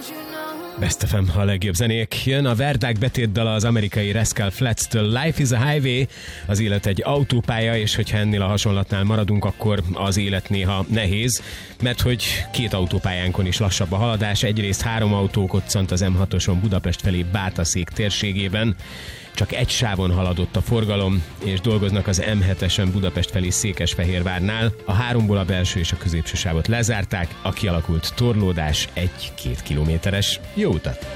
Best FM, a legjobb zenék. Jön a Verdák betétdala az amerikai Rascal Flatts-től. Life is a Highway, az élet egy autópálya, és hogyha ennél a hasonlatnál maradunk, akkor az élet néha nehéz, mert hogy két autópályánkon is lassabb a haladás. Egyrészt 3 autó koccant az M6-oson Budapest felé Bátaszék térségében, csak egy sávon haladott a forgalom, és dolgoznak az M7-esen Budapest felé Székesfehérvárnál. A 3-ból a belső és a középső sávot lezárták, a kialakult torlódás 1-2 kilométeres. Jó utat!